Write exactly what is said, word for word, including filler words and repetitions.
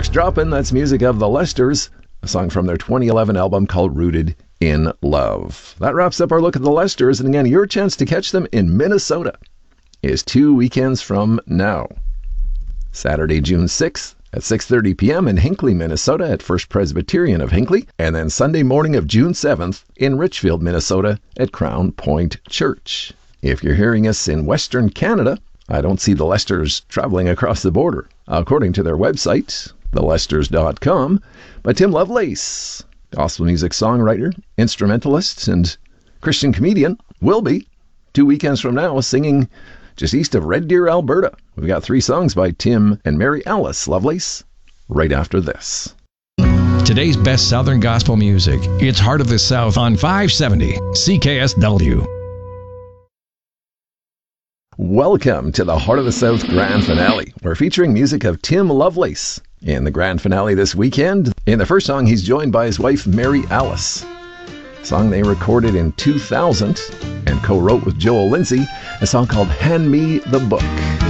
Rocks Droppin', that's music of the Lesters, a song from their twenty eleven album called Rooted in Love. That wraps up our look at the Lesters, and again, your chance to catch them in Minnesota is two weekends from now. Saturday, June sixth at six thirty p.m. in Hinckley, Minnesota at First Presbyterian of Hinckley, and then Sunday morning of June seventh in Richfield, Minnesota at Crown Point Church. If you're hearing us in Western Canada, I don't see the Lesters traveling across the border, according to their website, the lesters dot com. But Tim Lovelace, gospel music songwriter, instrumentalist, and Christian comedian, will be two weekends from now singing just east of Red Deer, Alberta. We've got three songs by Tim and Mary Alice Lovelace right after this. Today's best Southern gospel music. It's Heart of the South on five seventy C K S W. Welcome to the Heart of the South Grand Finale. We're featuring music of Tim Lovelace in the Grand Finale this weekend. In the first song, he's joined by his wife, Mary Alice. A song they recorded in two thousand and co-wrote with Joel Lindsay, a song called Hand Me the Book.